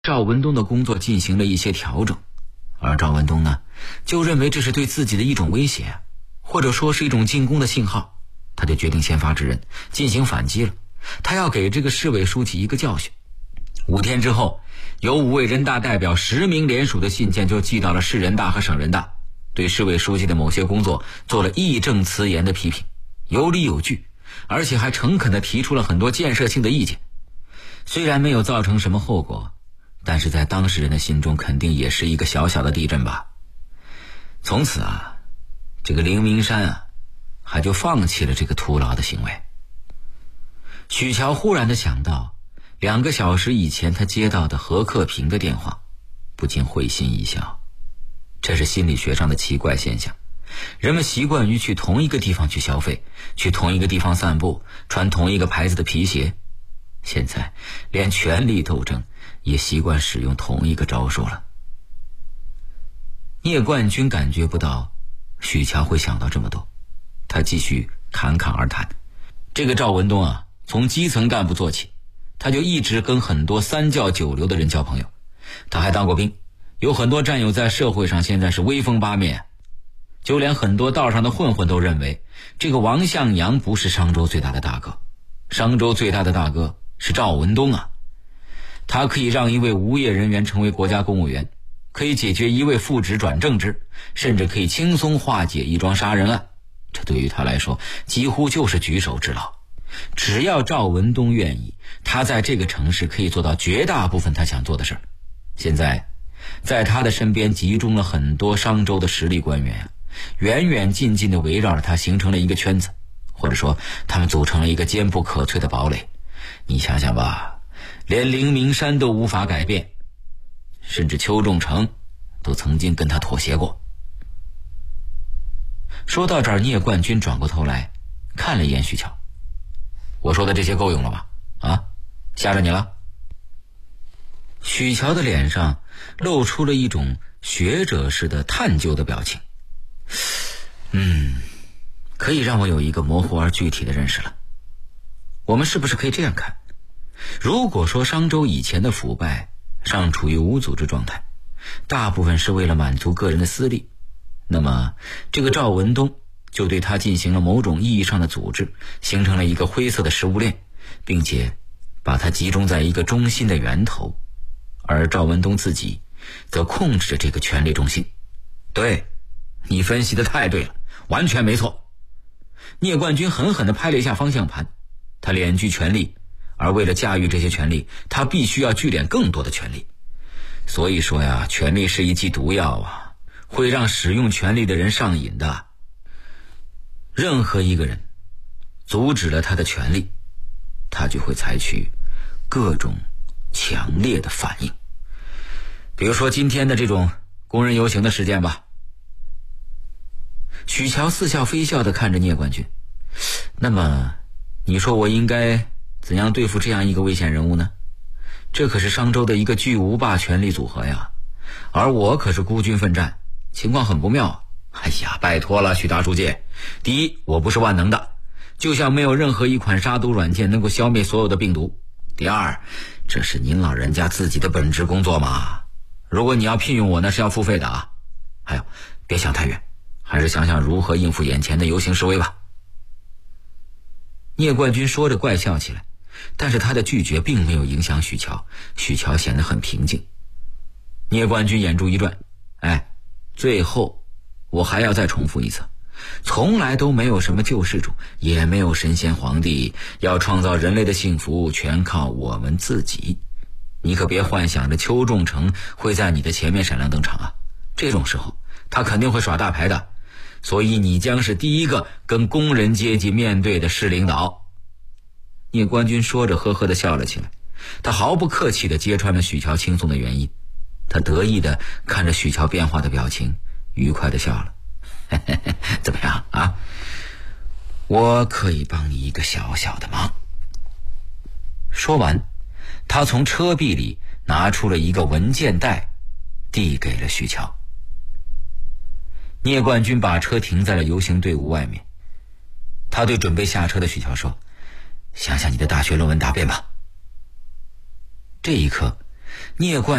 赵文东的工作进行了一些调整，而赵文东呢，就认为这是对自己的一种威胁，或者说是一种进攻的信号，他就决定先发制人，进行反击了。他要给这个市委书记一个教训。5天之后，有5位人大代表实名联署的信件就寄到了市人大和省人大，对市委书记的某些工作做了义正辞严的批评，有理有据，而且还诚恳地提出了很多建设性的意见。虽然没有造成什么后果，但是在当事人的心中肯定也是一个小小的地震吧。从此啊，这个凌明山啊，还就放弃了这个徒劳的行为。许乔忽然地想到2个小时以前他接到的何克平的电话，不禁会心一笑。这是心理学上的奇怪现象，人们习惯于去同一个地方去消费，去同一个地方散步，穿同一个牌子的皮鞋，现在连权力斗争也习惯使用同一个招数了。聂冠军感觉不到许乔会想到这么多，他继续侃侃而谈。这个赵文东啊，从基层干部做起，他就一直跟很多3教9流的人交朋友。他还当过兵，有很多战友在社会上现在是威风八面，就连很多道上的混混都认为这个王向阳不是商州最大的大哥，商州最大的大哥是赵文东啊。他可以让一位无业人员成为国家公务员，可以解决一位副职转正职，甚至可以轻松化解一桩杀人案，这对于他来说几乎就是举手之劳。只要赵文东愿意，他在这个城市可以做到绝大部分他想做的事。现在在他的身边集中了很多商州的实力官员，远远近近地围绕着他形成了一个圈子，或者说他们组成了一个坚不可摧的堡垒。你想想吧，连凌明山都无法改变，甚至邱仲成都曾经跟他妥协过。说到这儿，聂冠军转过头来看了一眼许乔，我说的这些够用了吧？啊，吓着你了？许乔的脸上露出了一种学者式的探究的表情。可以让我有一个模糊而具体的认识了。我们是不是可以这样看？如果说商州以前的腐败尚处于无组织状态，大部分是为了满足个人的私利，那么这个赵文东就对他进行了某种意义上的组织，形成了一个灰色的食物链，并且把它集中在一个中心的源头，而赵文东自己则控制着这个权力中心。对，你分析的太对了，完全没错。聂冠军狠狠地拍了一下方向盘，他敛具权力，而为了驾驭这些权力，他必须要聚敛更多的权力。所以说呀，权力是一剂毒药啊，会让使用权力的人上瘾的。任何一个人阻止了他的权利，他就会采取各种强烈的反应。比如说今天的这种工人游行的事件吧。许乔似笑非笑地看着聂冠军，那么你说我应该怎样对付这样一个危险人物呢？这可是商州的一个巨无霸权力组合呀，而我可是孤军奋战，情况很不妙。哎呀，拜托了，许大书记，第一，我不是万能的，就像没有任何一款杀毒软件能够消灭所有的病毒。第二，这是您老人家自己的本职工作嘛，如果你要聘用我，那是要付费的啊。还有，别想太远，还是想想如何应付眼前的游行示威吧。聂冠军说着怪笑起来，但是他的拒绝并没有影响许乔，许乔显得很平静。聂冠军眼珠一转，最后我还要再重复一次，从来都没有什么救世主，也没有神仙皇帝，要创造人类的幸福全靠我们自己。你可别幻想着邱仲成会在你的前面闪亮登场啊，这种时候他肯定会耍大牌的，所以你将是第一个跟工人阶级面对的市领导。聂冠军说着呵呵地笑了起来，他毫不客气地揭穿了许乔轻松的原因。他得意地看着许乔变化的表情，愉快地笑了。怎么样啊？我可以帮你一个小小的忙。说完，他从车壁里拿出了一个文件袋，递给了许乔。聂冠军把车停在了游行队伍外面，他对准备下车的许乔说，想想你的大学论文答辩吧。这一刻， 你也怪